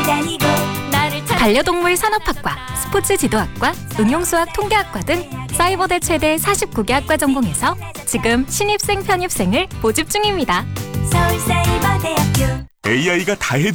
반려동물 산업학과, 스포츠지도학과, 응용수학 통계학과 등 사이버대 최대 49개 학과 전공에서 지금 신입생 편입생을 모집 중입니다. 서울사이버대학교 AI가 다 해줘.